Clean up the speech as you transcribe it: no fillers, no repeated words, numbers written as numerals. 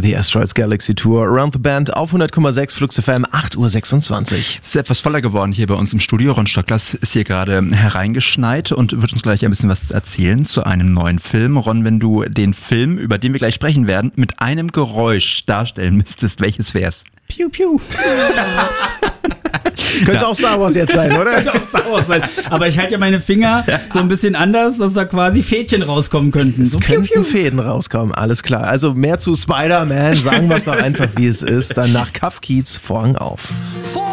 The Asteroids Galaxy Tour Around the Band auf 100,6 Flux FM, 8.26 Uhr. Es ist etwas voller geworden hier bei uns im Studio. Ron Stocklas ist hier gerade hereingeschneit und wird uns gleich ein bisschen was erzählen zu einem neuen Film. Ron, wenn du den Film, über den wir gleich sprechen werden, mit einem Geräusch darstellen müsstest, welches wär's? Piu, piu. Könnte auch Star Wars jetzt sein, oder? Könnte auch Star Wars sein. Aber ich halte ja meine Finger so ein bisschen anders, dass da quasi Fädchen rauskommen könnten. Es so könnten Fäden rauskommen, alles klar. Also mehr zu Spider-Man, sagen wir es doch einfach, wie es ist. Dann nach Kaff Kiez, Vorhang auf.